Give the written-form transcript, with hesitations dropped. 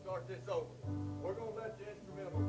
start this over. We're going to let the instrumental